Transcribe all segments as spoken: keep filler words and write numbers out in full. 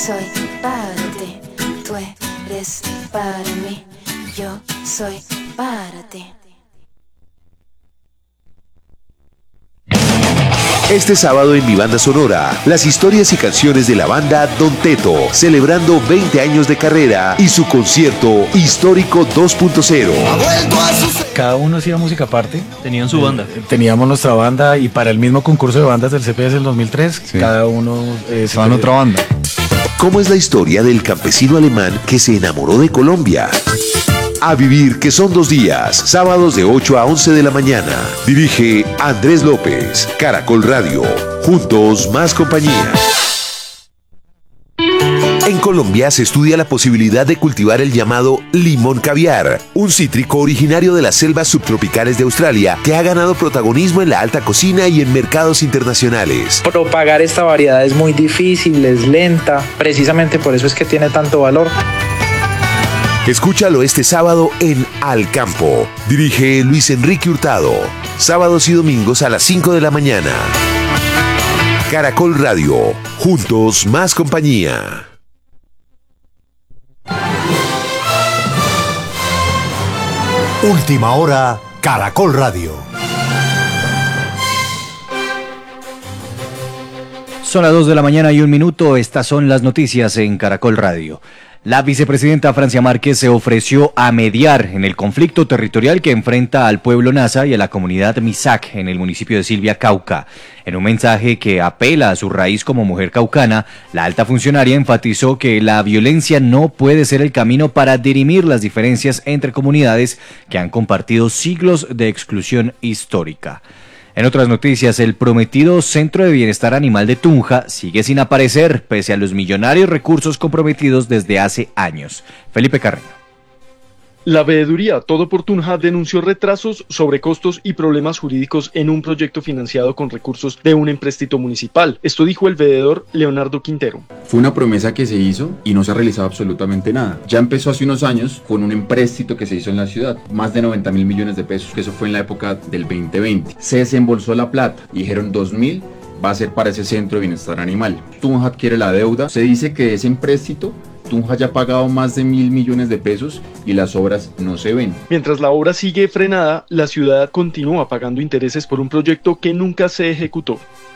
Soy para ti, tú eres para mí, yo soy para ti. Este sábado en Mi Banda Sonora, las historias y canciones de la banda Don Teto, celebrando veinte años de carrera y su concierto histórico dos punto cero. Cada uno hacía música aparte. Tenían su banda. Eh, teníamos nuestra banda y para el mismo concurso de bandas del C P S del dos mil tres, sí. Cada uno eh, estaba en otra banda. ¿Cómo es la historia del campesino alemán que se enamoró de Colombia? A vivir, que son dos días, sábados de ocho a once de la mañana. Dirige Andrés López, Caracol Radio. Juntos, más compañía. En Colombia se estudia la posibilidad de cultivar el llamado limón caviar, un cítrico originario de las selvas subtropicales de Australia que ha ganado protagonismo en la alta cocina y en mercados internacionales. Propagar esta variedad es muy difícil, es lenta, precisamente por eso es que tiene tanto valor. Escúchalo este sábado en Al Campo. Dirige Luis Enrique Hurtado. Sábados y domingos a las cinco de la mañana. Caracol Radio. Juntos, más compañía. Última hora, Caracol Radio. Son las dos de la mañana y un minuto. Estas son las noticias en Caracol Radio. La vicepresidenta Francia Márquez se ofreció a mediar en el conflicto territorial que enfrenta al pueblo Nasa y a la comunidad Misak en el municipio de Silvia, Cauca. En un mensaje que apela a su raíz como mujer caucana, la alta funcionaria enfatizó que la violencia no puede ser el camino para dirimir las diferencias entre comunidades que han compartido siglos de exclusión histórica. En otras noticias, el prometido Centro de Bienestar Animal de Tunja sigue sin aparecer, pese a los millonarios recursos comprometidos desde hace años. Felipe Carreño. La veeduría Todo por Tunja denunció retrasos, sobrecostos y problemas jurídicos en un proyecto financiado con recursos de un empréstito municipal. Esto dijo el veedor Leonardo Quintero. Fue una promesa que se hizo y no se ha realizado absolutamente nada. Ya empezó hace unos años con un empréstito que se hizo en la ciudad, más de noventa mil millones de pesos, que eso fue en la época del veinte veinte. Se desembolsó la plata y dijeron dos mil va a ser para ese Centro de Bienestar Animal. Tunja adquiere la deuda. Se dice que ese empréstito Tunja ya ha pagado más de mil millones de pesos y las obras no se ven. Mientras la obra sigue frenada, la ciudad continúa pagando intereses por un proyecto que nunca se ejecutó.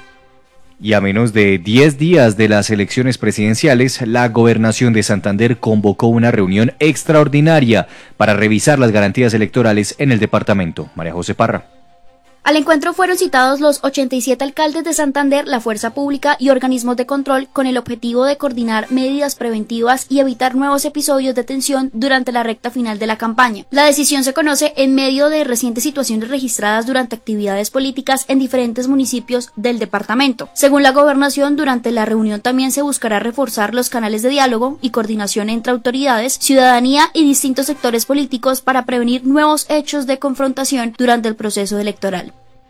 Y a menos de diez días de las elecciones presidenciales, la Gobernación de Santander convocó una reunión extraordinaria para revisar las garantías electorales en el departamento. María José Parra. Al encuentro fueron citados los ochenta y siete alcaldes de Santander, la fuerza pública y organismos de control con el objetivo de coordinar medidas preventivas y evitar nuevos episodios de tensión durante la recta final de la campaña. La decisión se conoce en medio de recientes situaciones registradas durante actividades políticas en diferentes municipios del departamento. Según la Gobernación, durante la reunión también se buscará reforzar los canales de diálogo y coordinación entre autoridades, ciudadanía y distintos sectores políticos para prevenir nuevos hechos de confrontación durante el proceso electoral.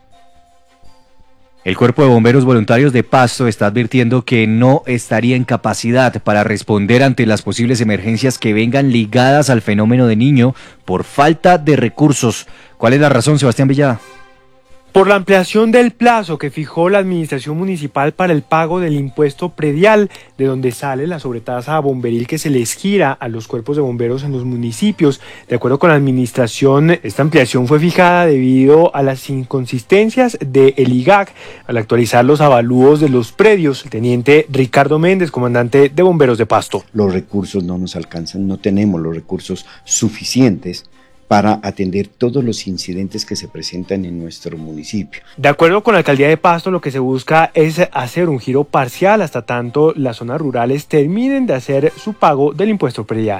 El Cuerpo de Bomberos Voluntarios de Pasto está advirtiendo que no estaría en capacidad para responder ante las posibles emergencias que vengan ligadas al fenómeno de Niño por falta de recursos. ¿Cuál es la razón, Sebastián Villada? Por la ampliación del plazo que fijó la administración municipal para el pago del impuesto predial, de donde sale la sobretasa bomberil que se les gira a los cuerpos de bomberos en los municipios. De acuerdo con la administración, esta ampliación fue fijada debido a las inconsistencias del I G A C al actualizar los avalúos de los predios. El teniente Ricardo Méndez, comandante de Bomberos de Pasto. Los recursos no nos alcanzan, no tenemos los recursos suficientes para atender todos los incidentes que se presentan en nuestro municipio. De acuerdo con la alcaldía de Pasto, lo que se busca es hacer un giro parcial hasta tanto las zonas rurales terminen de hacer su pago del impuesto predial.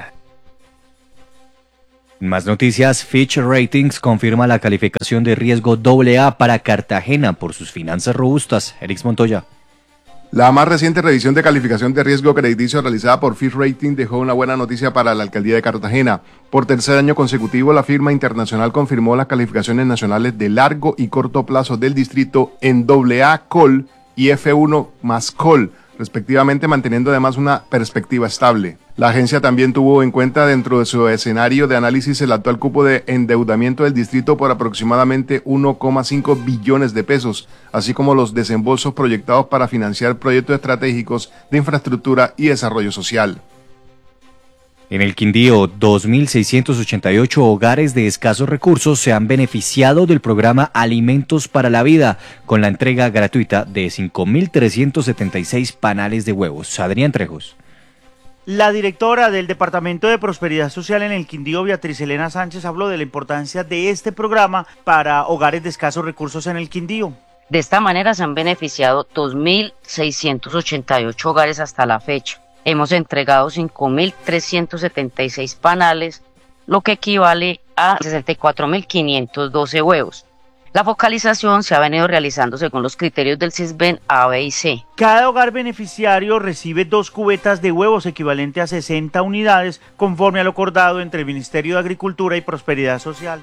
Más noticias. Fitch Ratings confirma la calificación de riesgo doble A para Cartagena por sus finanzas robustas. Erix Montoya. La más reciente revisión de calificación de riesgo crediticio realizada por Fitch Ratings dejó una buena noticia para la alcaldía de Cartagena. Por tercer año consecutivo, la firma internacional confirmó las calificaciones nacionales de largo y corto plazo del distrito en doble A Call y F uno más Call, respectivamente, manteniendo además una perspectiva estable. La agencia también tuvo en cuenta dentro de su escenario de análisis el actual cupo de endeudamiento del distrito por aproximadamente uno coma cinco billones de pesos, así como los desembolsos proyectados para financiar proyectos estratégicos de infraestructura y desarrollo social. En el Quindío, dos mil seiscientos ochenta y ocho hogares de escasos recursos se han beneficiado del programa Alimentos para la Vida, con la entrega gratuita de cinco mil trescientos setenta y seis panales de huevos. Adrián Trejos. La directora del Departamento de Prosperidad Social en el Quindío, Beatriz Elena Sánchez, habló de la importancia de este programa para hogares de escasos recursos en el Quindío. De esta manera se han beneficiado dos mil seiscientos ochenta y ocho hogares hasta la fecha. Hemos entregado cinco mil trescientos setenta y seis panales, lo que equivale a sesenta y cuatro mil quinientos doce huevos. La focalización se ha venido realizando según los criterios del CISBEN A, B y C. Cada hogar beneficiario recibe dos cubetas de huevos equivalente a sesenta unidades, conforme a lo acordado entre el Ministerio de Agricultura y Prosperidad Social.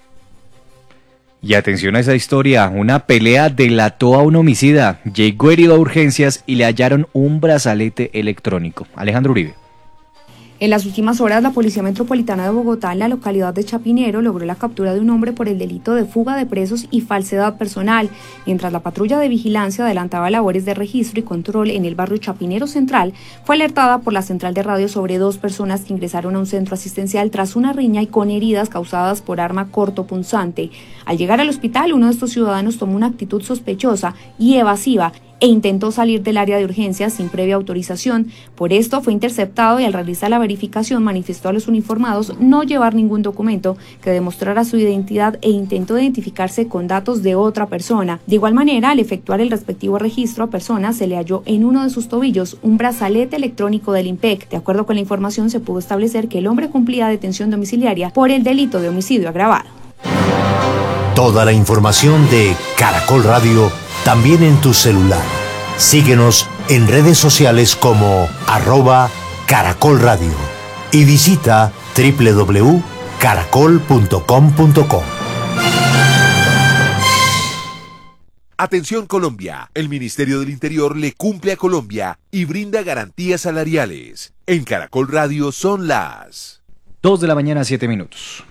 Y atención a esa historia, una pelea delató a un homicida, llegó herido a urgencias y le hallaron un brazalete electrónico. Alejandro Uribe. En las últimas horas, la Policía Metropolitana de Bogotá, en la localidad de Chapinero, logró la captura de un hombre por el delito de fuga de presos y falsedad personal, mientras la patrulla de vigilancia adelantaba labores de registro y control en el barrio Chapinero Central. Fue alertada por la central de radio sobre dos personas que ingresaron a un centro asistencial tras una riña y con heridas causadas por arma cortopunzante. Al llegar al hospital, uno de estos ciudadanos tomó una actitud sospechosa y evasiva e intentó salir del área de urgencias sin previa autorización. Por esto fue interceptado y al realizar la verificación manifestó a los uniformados no llevar ningún documento que demostrara su identidad e intentó identificarse con datos de otra persona. De igual manera, al efectuar el respectivo registro a personas, se le halló en uno de sus tobillos un brazalete electrónico del IMPEC. De acuerdo con la información, se pudo establecer que el hombre cumplía detención domiciliaria por el delito de homicidio agravado. Toda la información de Caracol Radio también en tu celular. Síguenos en redes sociales como arroba Caracol Radio y visita doble u doble u doble u punto caracol punto com punto co. Atención Colombia, el Ministerio del Interior le cumple a Colombia y brinda garantías salariales. En Caracol Radio son las dos de la mañana, siete minutos.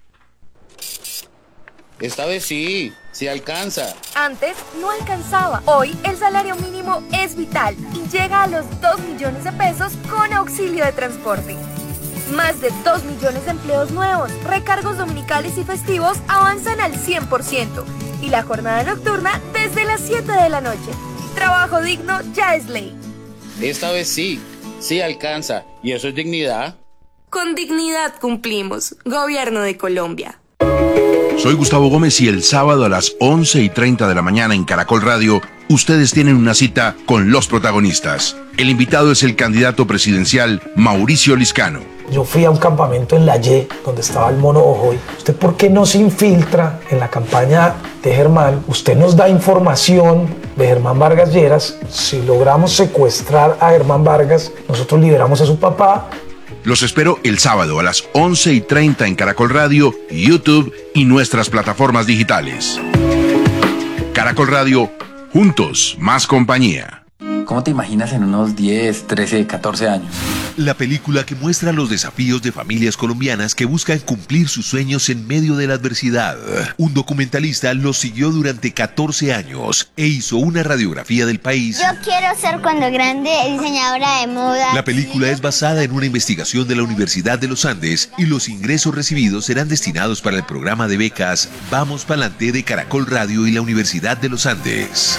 Esta vez sí, sí alcanza. Antes no alcanzaba. Hoy el salario mínimo es vital y llega a los dos millones de pesos con auxilio de transporte. Más de dos millones de empleos nuevos, recargos dominicales y festivos avanzan al cien por ciento y la jornada nocturna desde las siete de la noche. Trabajo digno ya es ley. Esta vez sí, sí alcanza. ¿Y eso es dignidad? Con dignidad cumplimos. Gobierno de Colombia. Soy Gustavo Gómez y el sábado a las once y treinta de la mañana en Caracol Radio, ustedes tienen una cita con los protagonistas. El invitado es el candidato presidencial Mauricio Liscano. Yo fui a un campamento en la Y, donde estaba el Mono Ojoy. ¿Usted por qué no se infiltra en la campaña de Germán? Usted nos da información de Germán Vargas Lleras. Si logramos secuestrar a Germán Vargas, nosotros liberamos a su papá. Los espero el sábado a las once y treinta en Caracol Radio, YouTube y nuestras plataformas digitales. Caracol Radio, juntos, más compañía. ¿Cómo te imaginas en unos diez, trece, catorce años? La película que muestra los desafíos de familias colombianas que buscan cumplir sus sueños en medio de la adversidad. Un documentalista los siguió durante catorce años e hizo una radiografía del país. Yo quiero ser cuando grande diseñadora de moda. La película es basada en una investigación de la Universidad de los Andes y los ingresos recibidos serán destinados para el programa de becas Vamos Pa'lante de Caracol Radio y la Universidad de los Andes.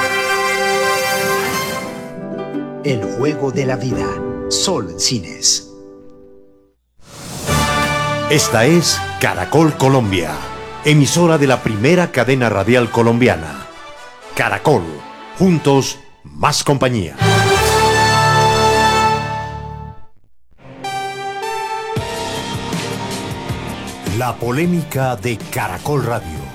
El juego de la vida. Sol Cines. Esta es Caracol Colombia, emisora de la primera cadena radial colombiana. Caracol, juntos, más compañía. La polémica de Caracol Radio.